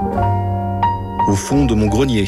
Au fond de mon grenier.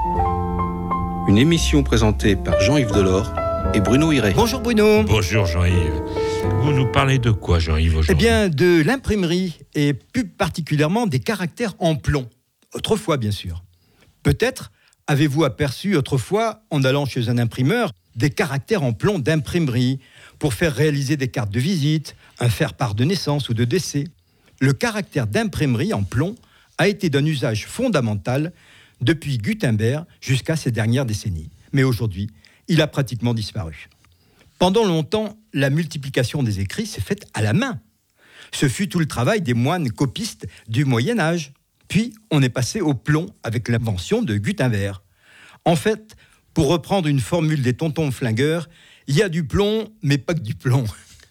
Une émission présentée par Jean-Yves Delors et Bruno Hiré. Bonjour Bruno. Bonjour Jean-Yves. Vous nous parlez de quoi Jean-Yves aujourd'hui ? Eh bien de l'imprimerie et plus particulièrement des caractères en plomb. Autrefois bien sûr. Peut-être avez-vous aperçu autrefois, en allant chez un imprimeur, des caractères en plomb d'imprimerie pour faire réaliser des cartes de visite, un faire-part de naissance ou de décès. Le caractère d'imprimerie en plomb a été d'un usage fondamental depuis Gutenberg jusqu'à ces dernières décennies. Mais aujourd'hui, il a pratiquement disparu. Pendant longtemps, la multiplication des écrits s'est faite à la main. Ce fut tout le travail des moines copistes du Moyen-Âge. Puis, on est passé au plomb avec l'invention de Gutenberg. En fait, pour reprendre une formule des tontons flingueurs, il y a du plomb, mais pas que du plomb.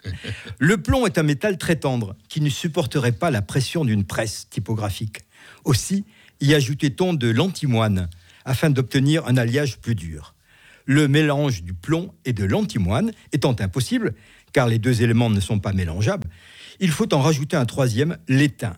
Le plomb est un métal très tendre qui ne supporterait pas la pression d'une presse typographique. Aussi, y ajoutait-on de l'antimoine afin d'obtenir un alliage plus dur. Le mélange du plomb et de l'antimoine étant impossible, car les deux éléments ne sont pas mélangeables, il faut en rajouter un troisième, l'étain.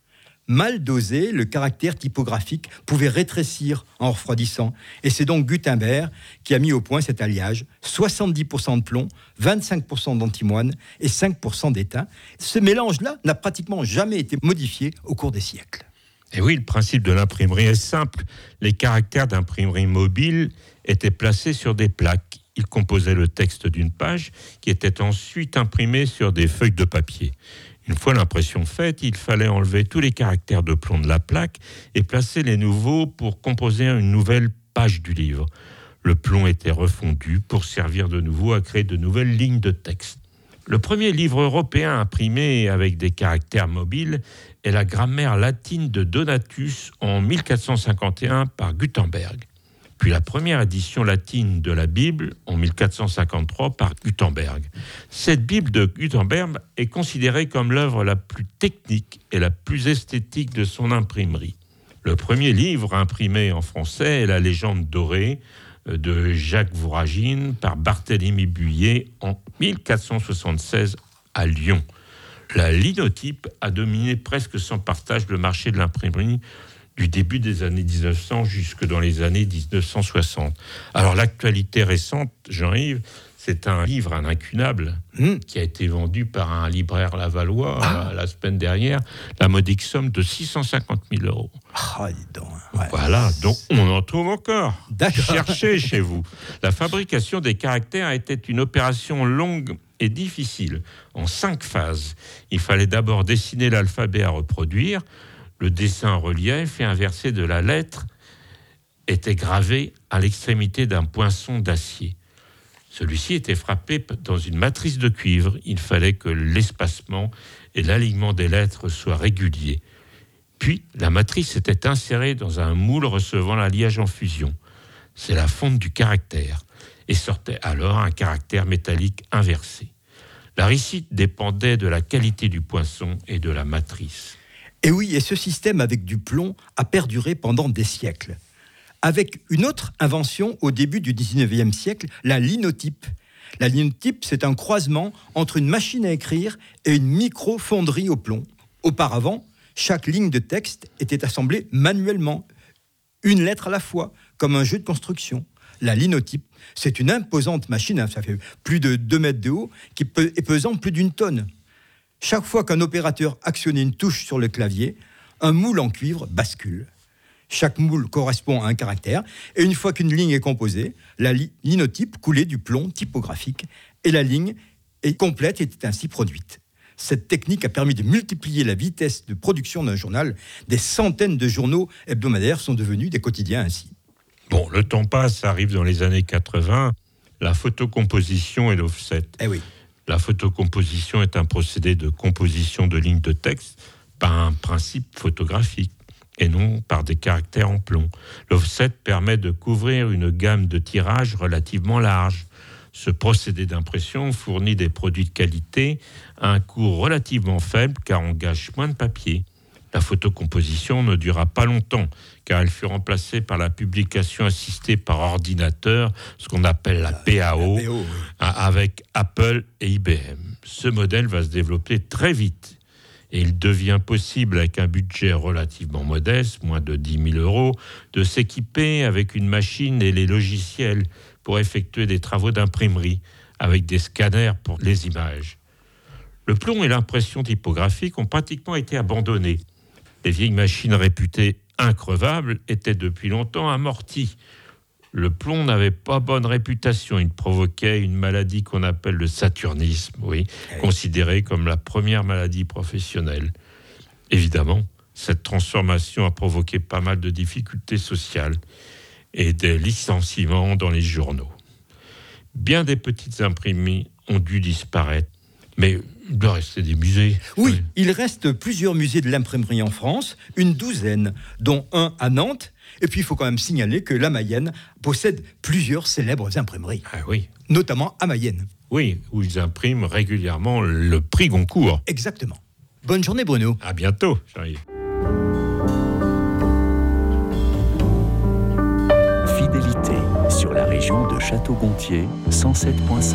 Mal dosé, le caractère typographique pouvait rétrécir en refroidissant, et c'est donc Gutenberg qui a mis au point cet alliage, 70% de plomb, 25% d'antimoine et 5% d'étain. Ce mélange-là n'a pratiquement jamais été modifié au cours des siècles. Et oui, le principe de l'imprimerie est simple. Les caractères d'imprimerie mobile étaient placés sur des plaques. Ils composaient le texte d'une page qui était ensuite imprimée sur des feuilles de papier. Une fois l'impression faite, il fallait enlever tous les caractères de plomb de la plaque et placer les nouveaux pour composer une nouvelle page du livre. Le plomb était refondu pour servir de nouveau à créer de nouvelles lignes de texte. Le premier livre européen imprimé avec des caractères mobiles est la grammaire latine de Donatus en 1451 par Gutenberg. Puis la première édition latine de la Bible en 1453 par Gutenberg. Cette Bible de Gutenberg est considérée comme l'œuvre la plus technique et la plus esthétique de son imprimerie. Le premier livre imprimé en français est La légende dorée de Jacques Vouragine par Barthélemy Buyer en 1476 à Lyon. La linotype a dominé presque sans partage le marché de l'imprimerie du début des années 1900 jusque dans les années 1960. Alors l'actualité récente, Jean-Yves, c'est un livre, un incunable, qui a été vendu par un libraire lavallois la semaine dernière, la modique somme de 650 000 €. Ah, dis donc. Ouais. Voilà, donc on en trouve encore. D'accord. Cherchez chez vous. La fabrication des caractères était une opération longue et difficile, en 5 phases. Il fallait d'abord dessiner l'alphabet à reproduire. Le dessin en relief et inversé de la lettre était gravé à l'extrémité d'un poinçon d'acier. Celui-ci était frappé dans une matrice de cuivre. Il fallait que l'espacement et l'alignement des lettres soient réguliers. Puis, la matrice était insérée dans un moule recevant l'alliage en fusion. C'est la fonte du caractère. Et sortait alors un caractère métallique inversé. La réussite dépendait de la qualité du poinçon et de la matrice. Et oui, et ce système avec du plomb a perduré pendant des siècles. Avec une autre invention au début du 19e siècle, la linotype. La linotype, c'est un croisement entre une machine à écrire et une micro-fonderie au plomb. Auparavant, chaque ligne de texte était assemblée manuellement, une lettre à la fois, comme un jeu de construction. La linotype, c'est une imposante machine, ça fait plus de 2 mètres de haut, qui est pesant plus d'1 tonne. Chaque fois qu'un opérateur actionnait une touche sur le clavier, un moule en cuivre bascule. Chaque moule correspond à un caractère, et une fois qu'une ligne est composée, la linotype coulait du plomb typographique, et la ligne est complète et est ainsi produite. Cette technique a permis de multiplier la vitesse de production d'un journal. Des centaines de journaux hebdomadaires sont devenus des quotidiens ainsi. Bon, le temps passe, arrive dans les années 80, la photocomposition et l'offset. Eh oui. La photocomposition est un procédé de composition de lignes de texte par un principe photographique et non par des caractères en plomb. L'offset permet de couvrir une gamme de tirages relativement large. Ce procédé d'impression fournit des produits de qualité à un coût relativement faible car on gâche moins de papier. La photocomposition ne dura pas longtemps, car elle fut remplacée par la publication assistée par ordinateur, ce qu'on appelle la PAO, avec Apple et IBM. Ce modèle va se développer très vite Et il devient possible, avec un budget relativement modeste, moins de 10 000 €, de s'équiper avec une machine et les logiciels pour effectuer des travaux d'imprimerie, avec des scanners pour les images. Le plomb et l'impression typographique ont pratiquement été abandonnés. Les vieilles machines réputées increvables étaient depuis longtemps amorties. Le plomb n'avait pas bonne réputation. Il provoquait une maladie qu'on appelle le saturnisme, considérée comme la première maladie professionnelle. Évidemment, cette transformation a provoqué pas mal de difficultés sociales et des licenciements dans les journaux. Bien des petites imprimeries ont dû disparaître, mais il doit rester des musées. Oui, il reste plusieurs musées de l'imprimerie en France, une douzaine, dont un à Nantes. Et puis, il faut quand même signaler que la Mayenne possède plusieurs célèbres imprimeries. Ah oui. Notamment à Mayenne. Oui, où ils impriment régulièrement le prix Goncourt. Exactement. Bonne journée, Bruno. À bientôt, Jean-Yves. Fidélité sur la région de Château-Gontier, 107.5.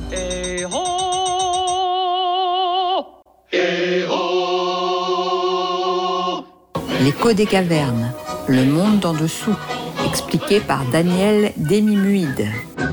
L'écho des cavernes, le monde en dessous, expliqué par Daniel Demimuide.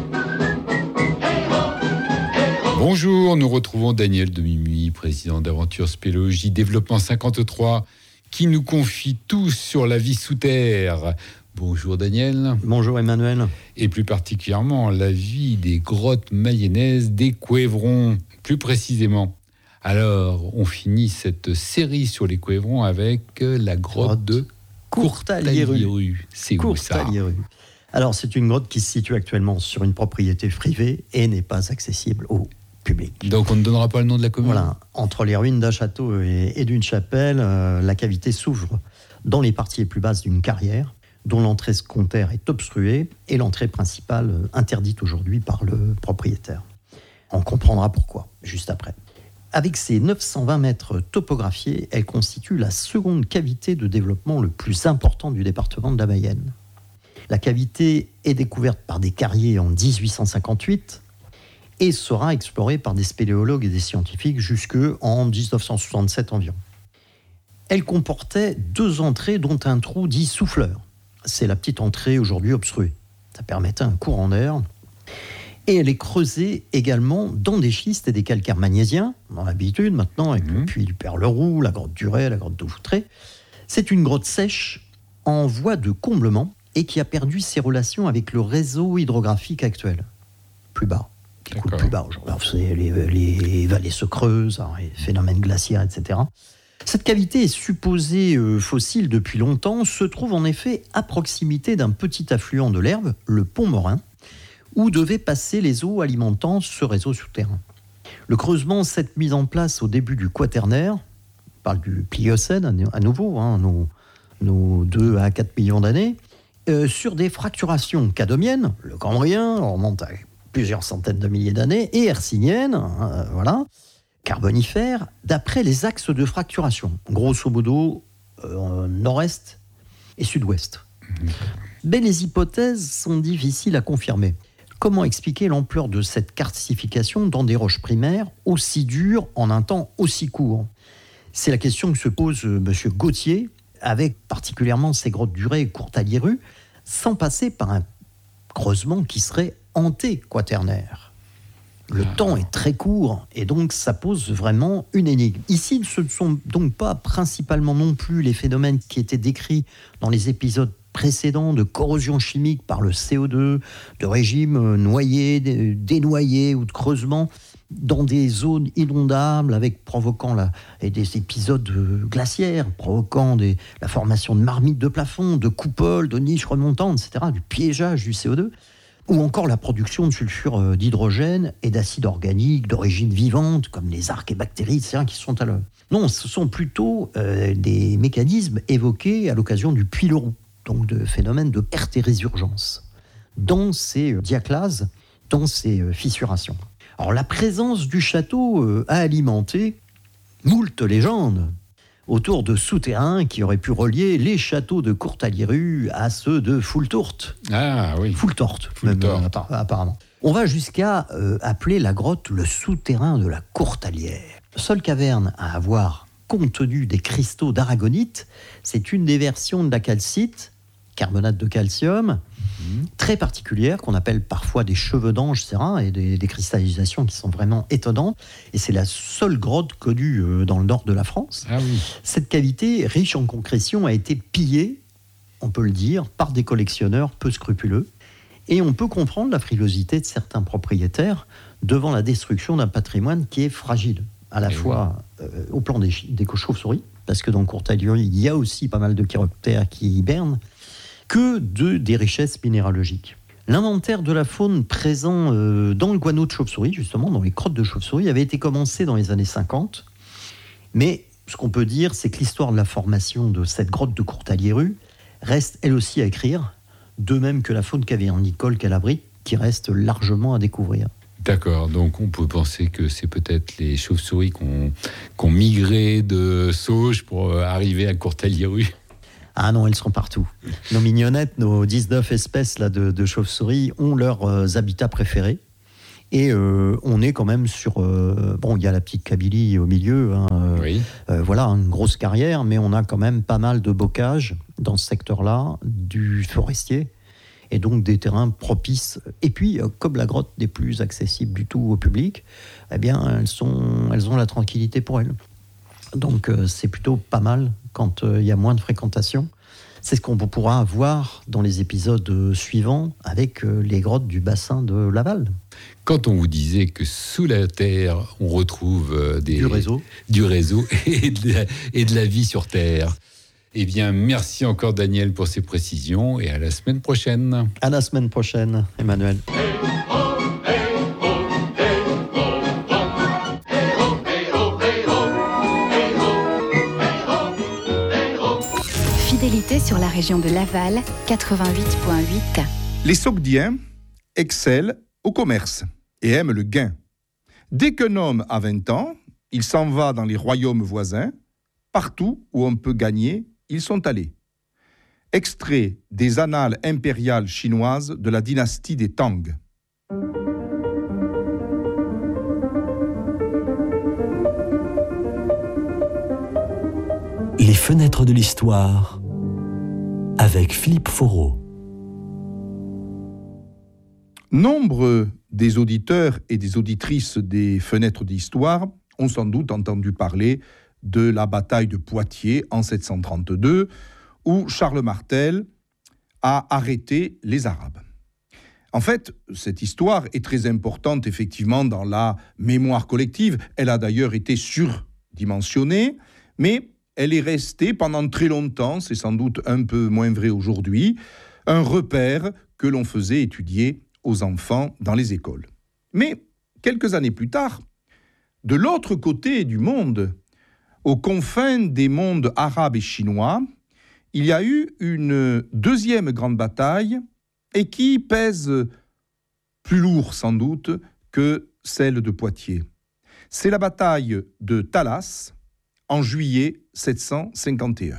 Bonjour, nous retrouvons Daniel Demimuide, président d'Aventure Spéléologie Développement 53, qui nous confie tout sur la vie sous terre. Bonjour Daniel. Bonjour Emmanuel. Et plus particulièrement la vie des grottes mayennaises des Couévrons, plus précisément. Alors, on finit cette série sur les Couévrons avec la grotte de Courtaliru. C'est où ça ? Alors, c'est une grotte qui se situe actuellement sur une propriété privée et n'est pas accessible au public. Donc, on ne donnera pas le nom de la commune ? Voilà. Entre les ruines d'un château et d'une chapelle, la cavité s'ouvre dans les parties les plus basses d'une carrière, dont l'entrée secondaire est obstruée et l'entrée principale interdite aujourd'hui par le propriétaire. On comprendra pourquoi, juste après. Avec ses 920 mètres topographiés, elle constitue la seconde cavité de développement le plus important du département de la Mayenne. La cavité est découverte par des carriers en 1858 et sera explorée par des spéléologues et des scientifiques jusqu'en 1967 environ. Elle comportait 2 entrées, dont un trou dit souffleur. C'est la petite entrée aujourd'hui obstruée. Ça permettait un courant d'air. Et elle est creusée également dans des schistes et des calcaires magnésiens, dans l'habitude maintenant, avec le puits du Perleroux, la grotte du Ray, la grotte de Foutré. C'est une grotte sèche en voie de comblement et qui a perdu ses relations avec le réseau hydrographique actuel. Plus bas, qui coule plus bas aujourd'hui. Alors, les vallées se creusent, les phénomènes glaciaires, etc. Cette cavité est supposée fossile depuis longtemps, se trouve en effet à proximité d'un petit affluent de l'Herbe, le Pont Morin, où devaient passer les eaux alimentant ce réseau souterrain. Le creusement s'est mis en place au début du Quaternaire, on parle du Pliocène à nouveau, nos 2 à 4 millions d'années, sur des fracturations cadomiennes, le Cambrien, on remonte à plusieurs centaines de milliers d'années, et hercyniennes, carbonifères, d'après les axes de fracturation, grosso modo nord-est et sud-ouest. Mais les hypothèses sont difficiles à confirmer. Comment expliquer l'ampleur de cette calcification dans des roches primaires aussi dures en un temps aussi court ? C'est la question que se pose M. Gauthier, avec particulièrement ces grottes du Ray et Courtaliru, sans passer par un creusement qui serait anté-quaternaire. Le temps est très court et donc ça pose vraiment une énigme. Ici, ce ne sont donc pas principalement non plus les phénomènes qui étaient décrits dans les épisodes précédents de corrosion chimique par le CO2, de régime noyé, dénoyé ou de creusement dans des zones inondables provoquant des épisodes glaciaires, provoquant la formation de marmites de plafond, de coupoles, de niches remontantes, etc., du piégeage du CO2, ou encore la production de sulfure d'hydrogène et d'acides organiques d'origine vivante, comme les archées et bactéries, etc., qui sont à l'œuvre. Non, ce sont plutôt des mécanismes évoqués à l'occasion du puits Leroux, donc de phénomènes de perte et résurgence, dans ces diaclases, dans ces fissurations. Alors la présence du château a alimenté moult légendes autour de souterrains qui auraient pu relier les châteaux de Courtaliru à ceux de Foultourte. Ah oui. Foultourte, même apparemment. On va jusqu'à appeler la grotte le souterrain de la Courtalière. Seule caverne à avoir contenu des cristaux d'aragonite. C'est une des versions de la calcite, carbonate de calcium, très particulière, qu'on appelle parfois des cheveux d'ange, c'est rare, et des cristallisations qui sont vraiment étonnantes. Et c'est la seule grotte connue dans le nord de la France. Ah oui. Cette cavité, riche en concrétion, a été pillée, on peut le dire, par des collectionneurs peu scrupuleux. Et on peut comprendre la frilosité de certains propriétaires devant la destruction d'un patrimoine qui est fragile, à la fois au plan des chauves-souris, parce que dans Courtalieu, il y a aussi pas mal de chiroptères qui hibernent, que des richesses minéralogiques. L'inventaire de la faune présent dans le guano de chauve-souris, justement, dans les crottes de chauve-souris, avait été commencé dans les années 50. Mais ce qu'on peut dire, c'est que l'histoire de la formation de cette grotte de Courtalieu reste elle aussi à écrire, de même que la faune cavernicole qu'elle abrite, qui reste largement à découvrir. D'accord, donc on peut penser que c'est peut-être les chauves-souris qui ont migré de Sauges pour arriver à Courtalieu. Ah non, elles sont partout. Nos mignonnettes, nos 19 espèces là, de chauves-souris ont leurs habitats préférés. Et on est quand même sur... bon, il y a la petite Kabylie au milieu, hein, Oui. voilà, une grosse carrière, mais on a quand même pas mal de bocage dans ce secteur-là, du forestier, et donc des terrains propices. Et puis, comme la grotte n'est plus accessible du tout au public, eh bien, elles ont la tranquillité pour elles. Donc, c'est plutôt pas mal quand il y a moins de fréquentation. C'est ce qu'on pourra voir dans les épisodes suivants avec les grottes du bassin de Laval. Quand on vous disait que sous la terre, on retrouve du réseau et de la vie sur Terre. Eh bien, merci encore Daniel pour ces précisions et à la semaine prochaine. À la semaine prochaine, Emmanuel. Fidélité sur la région de Laval, 88.8. Les Sogdiens excellent au commerce et aiment le gain. Dès qu'un homme a 20 ans, il s'en va dans les royaumes voisins. Partout où on peut gagner, ils sont allés. Extrait des annales impériales chinoises de la dynastie des Tang. Les fenêtres de l'histoire avec Philippe Foreau. Nombre des auditeurs et des auditrices des fenêtres d'histoire ont sans doute entendu parler de la bataille de Poitiers en 732, où Charles Martel a arrêté les Arabes. En fait, cette histoire est très importante effectivement dans la mémoire collective. Elle a d'ailleurs été surdimensionnée, mais elle est restée pendant très longtemps, c'est sans doute un peu moins vrai aujourd'hui, un repère que l'on faisait étudier aux enfants dans les écoles. Mais quelques années plus tard, de l'autre côté du monde, aux confins des mondes arabes et chinois, il y a eu une deuxième grande bataille et qui pèse plus lourd sans doute que celle de Poitiers. C'est la bataille de Talas en juillet 751.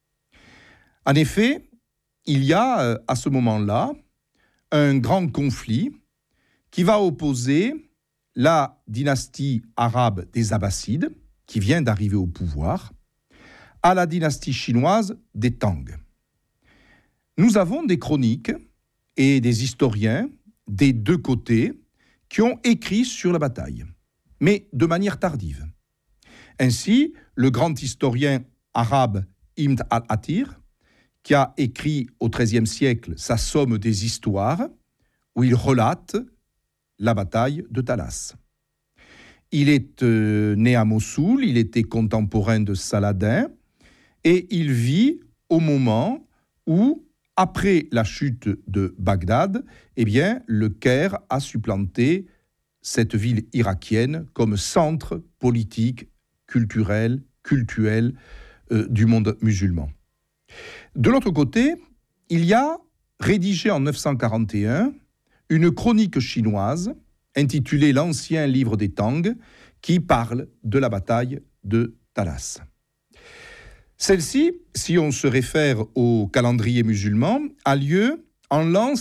En effet, il y a à ce moment-là un grand conflit qui va opposer la dynastie arabe des Abbassides, qui vient d'arriver au pouvoir, à la dynastie chinoise des Tang. Nous avons des chroniques et des historiens des deux côtés qui ont écrit sur la bataille, mais de manière tardive. Ainsi, le grand historien arabe Ibn al-Athir, qui a écrit au XIIIe siècle sa Somme des histoires, où il relate la bataille de Talas. Il est né à Mossoul, il était contemporain de Saladin, et il vit au moment où, après la chute de Bagdad, eh bien, le Caire a supplanté cette ville irakienne comme centre politique, culturel, cultuel du monde musulman. De l'autre côté, il y a, rédigé en 941, une chronique chinoise intitulée L'Ancien Livre des Tang, qui parle de la bataille de Talas. Celle-ci, si on se réfère au calendrier musulman, a lieu en l'an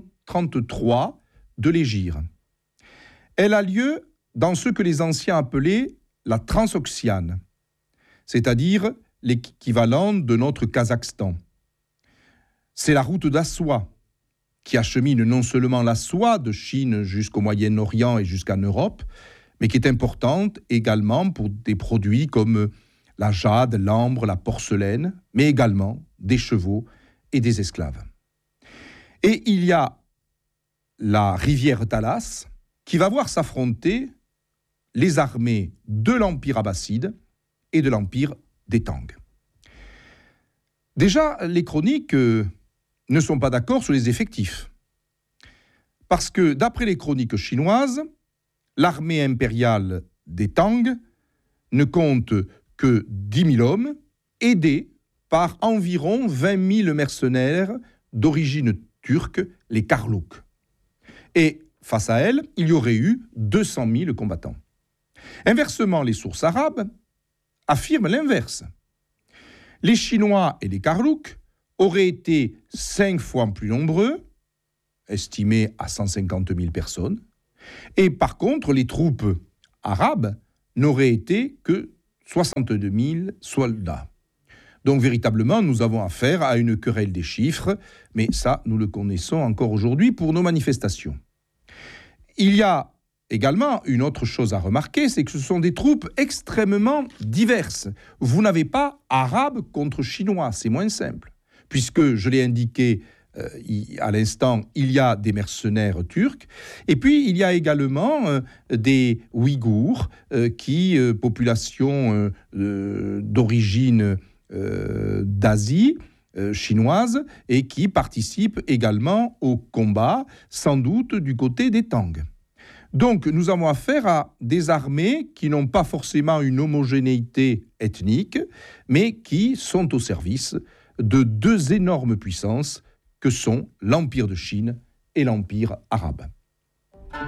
133 de l'Hégire. Elle a lieu dans ce que les anciens appelaient la Transoxiane, c'est-à-dire l'équivalent de notre Kazakhstan. C'est la route d'Assois qui achemine non seulement la soie de Chine jusqu'au Moyen-Orient et jusqu'en Europe, mais qui est importante également pour des produits comme la jade, l'ambre, la porcelaine, mais également des chevaux et des esclaves. Et il y a la rivière Talas qui va voir s'affronter les armées de l'Empire abbasside et de l'Empire des Tang. Déjà, les chroniques ne sont pas d'accord sur les effectifs. Parce que, d'après les chroniques chinoises, l'armée impériale des Tang ne compte que 10 000 hommes, aidés par environ 20 000 mercenaires d'origine turque, les Karlouks. Et face à elle, il y aurait eu 200 000 combattants. Inversement, les sources arabes affirment l'inverse. Les Chinois et les Karlouks auraient été 5 fois plus nombreux, estimés à 150 000 personnes, et par contre, les troupes arabes n'auraient été que 62 000 soldats. Donc véritablement, nous avons affaire à une querelle des chiffres, mais ça, nous le connaissons encore aujourd'hui pour nos manifestations. Il y a également une autre chose à remarquer, c'est que ce sont des troupes extrêmement diverses. Vous n'avez pas arabes contre chinois, c'est moins simple, puisque, je l'ai indiqué à l'instant, il y a des mercenaires turcs, et puis il y a également des Ouïghours, population d'origine d'Asie chinoise, et qui participent également au combat, sans doute du côté des Tang. Donc nous avons affaire à des armées qui n'ont pas forcément une homogénéité ethnique, mais qui sont au service de deux énormes puissances que sont l'Empire de Chine et l'Empire arabe.